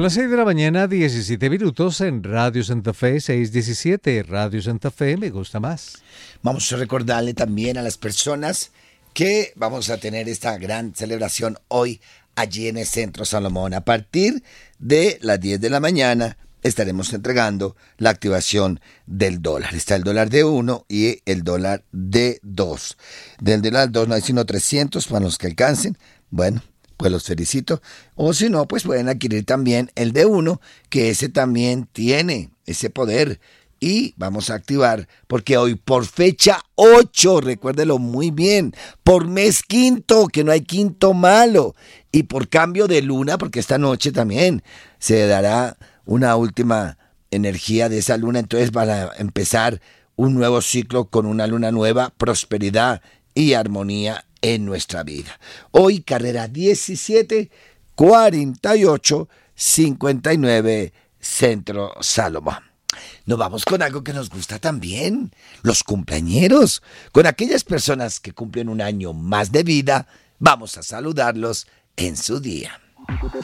las 6 de la mañana, 17 minutos en Radio Santa Fe, 617, Radio Santa Fe, me gusta más. Vamos a recordarle también a las personas que vamos a tener esta gran celebración hoy allí en el Centro Salomón. A partir de las 10 de la mañana estaremos entregando la activación del dólar. Está el dólar de 1 y el dólar de 2. Del dólar 2 no hay sino 300 para los que alcancen. Bueno, pues los felicito. O si no, pues pueden adquirir también el de 1, que ese también tiene ese poder. Y vamos a activar, porque hoy por fecha 8, recuérdelo muy bien, por mes quinto, que no hay quinto malo, y por cambio de luna, porque esta noche también se dará una última energía de esa luna, entonces para empezar un nuevo ciclo con una luna nueva, prosperidad y armonía en nuestra vida. Hoy carrera 17 48 59 Centro Salomón. Nos vamos con algo que nos gusta también, los cumpleañeros. Con aquellas personas que cumplen un año más de vida, vamos a saludarlos en su día.